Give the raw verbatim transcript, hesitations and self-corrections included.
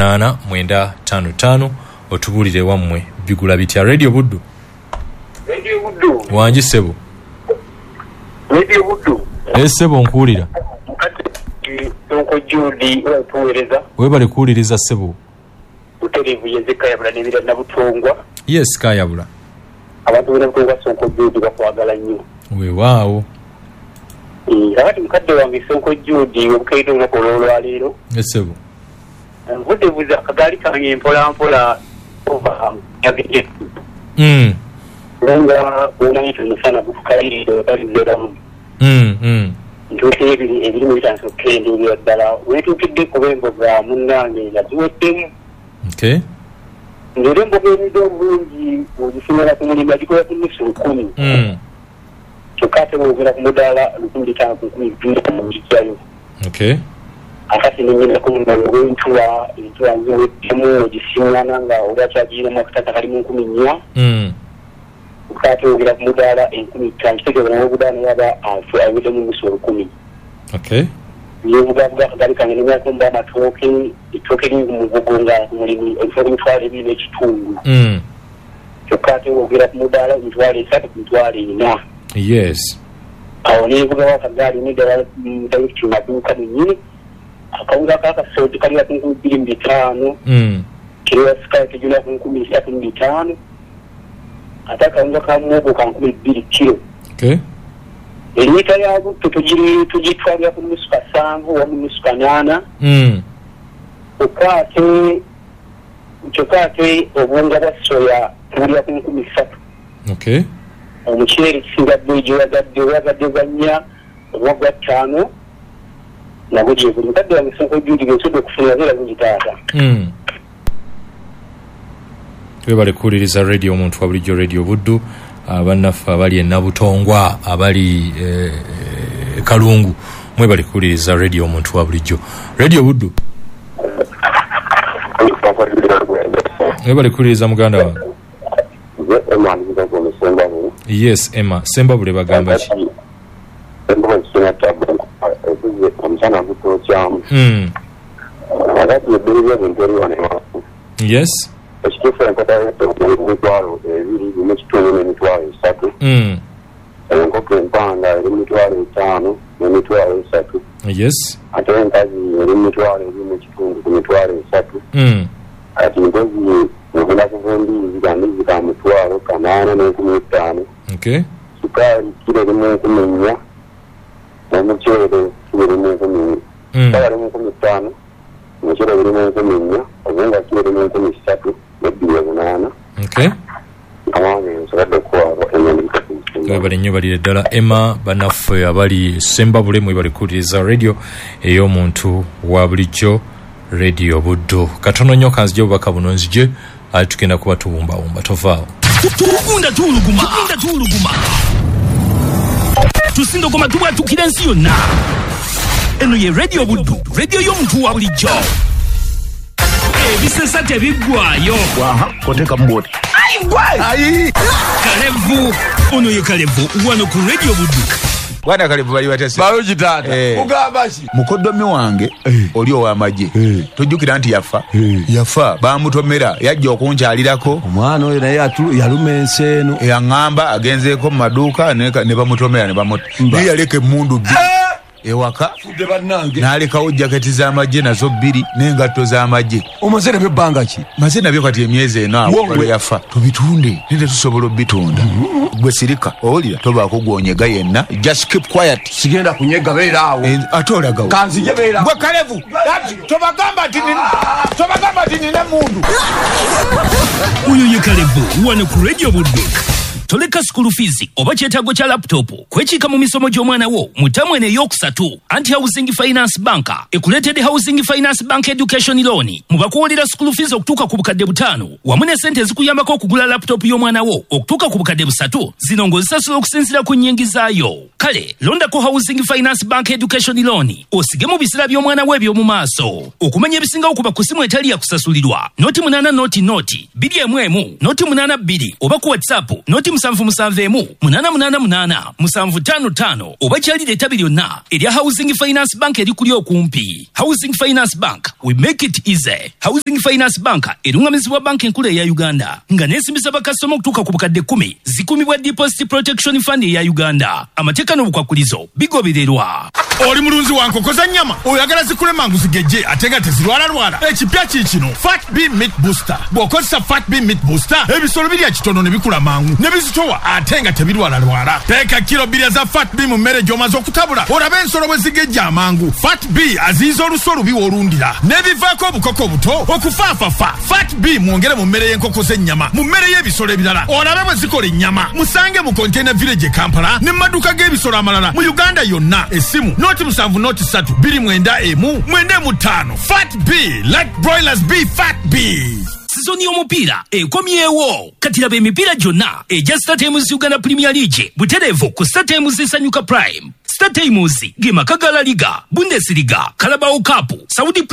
munaana mwenda ttaano ttaano otubulire wammwe bigula bitya. Radio Buddu. Radio Buddu. Wanji sebo. Radio Buddu. Esebo nkuulira. Sonko Judy otuweereza. Webale kuwuliriza sebo. Uterevu yezeka yabula n'ebira nabutongwa. Yes kayabula. Abantu bena butongwa Sonko Judy bakwagala nnyo. Weewaawo. Eh, abati mukadde wange Sonko Judy obukaide olunaku olwaleero. Esebo. Mvudde buza akagali kange mpola mpola ova yagije. Mm. Nga bona yitu sana bukaide otalizeramu. Mm mm. Ntuke ebiri ebiri mu bitanso kende ebyo ddala wetukidde ku bembo bwa munnange naziweddemu. Okay. Ndere mboga emido bulungi ogifunira ku mulimu agikola ku nusu lukumi. Mm. Kyokate bwogera ku mudaala lukumi ttaano ku nkumi bbiri mu gijjayo. Okay. Akati n'engenda ku mudaala w'entuwa entuwa nziweddemu ogisiŋŋana nga olwakyagiriramu akatata kali mu nkumi nnya. Mm. Ukate bwogera ku mudaala enkumi ttaano kitegeeza n'obudaala yaba afu aweddemu nusu lukumi. Okay. Yevuga vuga akagari kange n'emyakumba amatooke ettooke liri mu mugogo nga mulimu ebifo emitwalo ebiri n'ekitundu. Mm. Kyokka ate bwogera ku mudaala emitwalo esatu ku mitwalo ena. Yes. Awo nevugawo akagaali n'eddala dayikiti maduuka nennyini akawunga kaakasooti kali ku nkumi bbiri mu bitaano. Mm. Kiriwa sikaali tejula ku nkumi esatu mu bitaano. Ate akawunga ka muwogo ka nkumi bbiri kiro. Okay. Limita ya butto tugiri tugitwalira ku nusu kasanvu wa nusu kanaana. Mm. Ukate chokate obunga bwa soya tuli ku nkumi ssatu. Okay. Omukyeri kisinga bwiji wagadde wagadde ganya obwa ttaano nabuje buli kadde wange Sonko Judy gesodde okufuna zera zigitaata. Mm. Webale kuwuliriza radio omuntu wa bulijjo Radio Buddu. Abannaffe abali e Nabutongwa abali e, e, Kalungu mwebale kuwuliriza radio omuntu wa bulijjo Radio Buddu. Mwebale kuwuliriza muganda wange. Yes Emma Semba bule bagamba ki? Mm. Yes. Mm. Yes. Mm. Okay. Okay. Bali nnyo balire ddala Emma banaffe abali Semba bule mwe bali kuwuliriza radio ey'omuntu wa bulijjo Radio Buddu. Katono nnyo kanzije obubaka buno nzije ate tugenda kuba tubumbawumba tovaawo. Tugunda tuluguma, tugunda tuluguma. Tusindogoma tubwatukira ensi yonna. Eno ye Radio Buddu, radio y'omuntu wa bulijjo. Ebisesa tebiggwayo. Waha, koteka mboti. Ayi gwe! Ayi! Kalevu. Ono ye Kalevu, wano ku Radio Buddu. Bwana Kalevu bali batese. Balo kitata. Eh. Mugabashi. Mukoddomi wange eh. oli ow'amagye. Eh. Tojjukira nti yafa. Eh. Yafa bamutomera yajja okunkyalirako. Omwana oyo naye yaluma enseeno. Eyaŋŋamba agenzeeko mu maduuka ne bamutomera ne bamutta. Naye yaleka emmundu bbiri. Ewaka fudde bannange n'alekawo jaketi z'amagye nazo bbiri n'engatto z'amagye. Omaze nabyo bbanga ki? Maze nabyo kati emyezi ena awo yafa. Tubitunde nende tusobola obitunda. Gwe sirika owulira tobaako gwonyega yenna. Just keep quiet. Sigenda kunyega beera awo. Ate olagawo. Kanzije beera. Gwe Kalevu. Tobagamba nti tobagamba nti nina mundu. Uyo ye Kalevu wano ku Radio Buddu. Toleka school fees oba kyetaago kya laptop kwekiika mu misomo gy'omwana wo mutamwe ne yokusatu. Anti Housing Finance Bank ekuleetedde Housing Finance Bank Education Loan mu bakuwolera school fees okutuuka ku bukadde butaano wamu ne ssente ezikuyambako okugula laptop y'omwana wo okutuuka ku bukadde busatu zino ng'ozisasula okusinziira ku nnyingizaayo. Kale londako Housing Finance Bank Education Loan osige mu biseera by'omwana we eby'omu maaso. Okumanya ebisingawo kuba ku simu etali ya kusasulirwa noti munaana noti noti bbiri emu emu noti munaana bbiri oba ku WhatsApp noti musanvu musanvu emu munana munana munana musanvu tano tano oba kyali letabi lyonna erya Housing Finance Bank eri kuli okumpi. Housing Finance Bank, we make it easy. Housing Finance Bank erungamizibwa banka enkulu eya Uganda nga neesimbisa bakasoma okutuuka ku bukadde kkumi zikumibwa Deposit Protection Fund eya Uganda. Amateeka n'obukwakulizo bigobererwa. Oli mulunzi wa nkoko za nnyama oyagala zikule mangu zigejje ate nga tezirwala lwala. Ekipya kiikino Fat B Meat Booster. Bw'okozesa Fat B Meat Booster ebisolo birya kitono ne bikula mangu ne bizitowa ate nga tebirwala lwala. Teeka kilo bbiri za Fat B mu mmere gy'omaze okutabula olabe ensolo bwe zigejja amangu. Fat B aziiza olusu olubiwa olundira n'ebivaako obukoko obuto okufaafafa. Fat B mwongere mu mmere y'enkoko z'ennyama mu mmere y'ebisolo ebirala olabe bwe zikola ennyama. Musange mu Container Village Kampala ne maduka g'ebisolo amalala mu Uganda yonna. Essimu noti musanvu noti ssatu bbiri mwenda emu mwenda mu ttaano. Fat B, like broilers be Fat B. Sizoni y'omupiira ekomyewo kati laba emipiira gyonna egya StarTimes Uganda Premier League butereevu ku StarTimes Sanyuka Prime. StarTimes ge maka ga La Liga, Bundesliga, Carabao Cup, Saudi